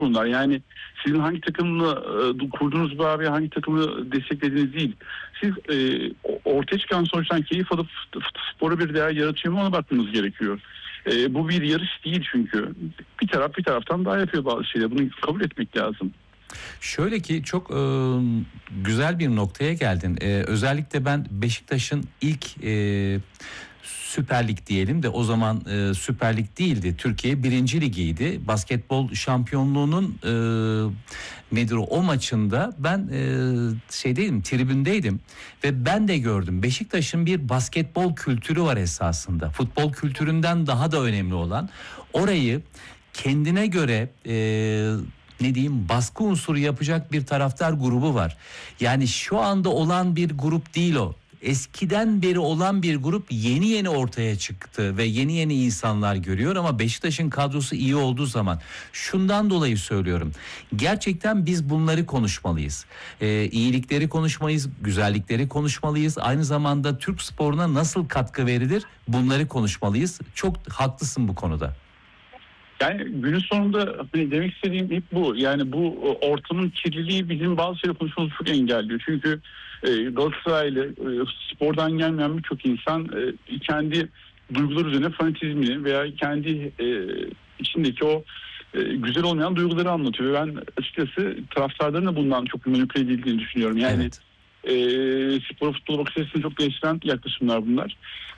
bunlar. Yani sizin hangi takımla kurduğunuz bağ ve hangi takımı desteklediğiniz değil. Siz ortaya çıkan sonuçtan keyif alıp spora bir değer yaratıyor mu ona bakmanız gerekiyor. Bu bir yarış değil çünkü. Bir taraf bir taraftan daha yapıyor bazı şeyler. Bunu kabul etmek lazım. Şöyle ki çok güzel bir noktaya geldin. Özellikle ben Beşiktaş'ın ilk Süper Lig diyelim de o zaman Süper Lig değildi. Türkiye 1. Ligiydi. Basketbol şampiyonluğunun nedir o maçında ben şeydeydim, tribündeydim ve ben de gördüm. Beşiktaş'ın bir basketbol kültürü var esasında. Futbol kültüründen daha da önemli olan orayı kendine göre ne diyeyim baskı unsuru yapacak bir taraftar grubu var. Yani şu anda olan bir grup değil o. Eskiden beri olan bir grup yeni yeni ortaya çıktı ve yeni yeni insanlar görüyor ama Beşiktaş'ın kadrosu iyi olduğu zaman şundan dolayı söylüyorum. Gerçekten biz bunları konuşmalıyız. İyilikleri konuşmalıyız, güzellikleri konuşmalıyız. Aynı zamanda Türk sporuna nasıl katkı verilir bunları konuşmalıyız. Çok haklısın bu konuda. Yani günün sonunda demek istediğim hep bu. Yani bu ortamın kirliliği bizim bazı şeyleri konuşmamızı çok engelliyor. Çünkü Galatasaraylı spordan gelmeyen birçok insan kendi duygular üzerine fanatizmini veya kendi içindeki o güzel olmayan duyguları anlatıyor. Ben açıkçası taraftarların da bundan çok manipüle edildiğini düşünüyorum. Yani spor futbol bakış açısını çok değiştiren yaklaşımlar bunlar.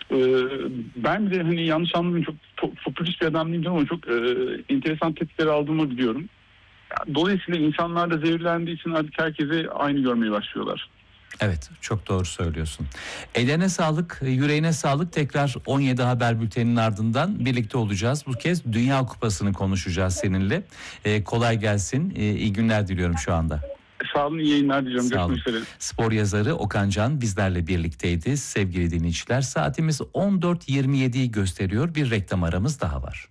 Ben de hani yanlış anlamayın çok popülist bir adam değilim ama çok enteresan tepkiler aldığımı biliyorum. Dolayısıyla insanlar da zehirlendiği için artık herkese aynı görmeye başlıyorlar. Evet, çok doğru söylüyorsun. Eline sağlık, yüreğine sağlık. Tekrar 17 Haber Bülteni'nin ardından birlikte olacağız. Bu kez Dünya Kupası'nı konuşacağız seninle. Kolay gelsin, iyi günler diliyorum şu anda. Sağ olun, iyi yayınlar diliyorum. Görüşmek üzere. Spor yazarı Okan Can bizlerle birlikteydi. Sevgili dinleyiciler, saatimiz 14.27'yi gösteriyor. Bir reklam aramız daha var.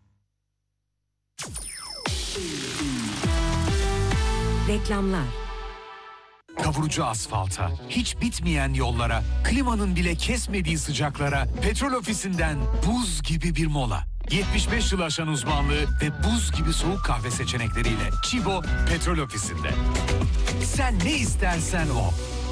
Reklamlar. Kavurucu asfalta, hiç bitmeyen yollara, klimanın bile kesmediği sıcaklara, Petrol Ofisi'nden buz gibi bir mola. 75 yıl aşan uzmanlığı ve buz gibi soğuk kahve seçenekleriyle Chibo Petrol Ofisi'nde. Sen ne istersen o.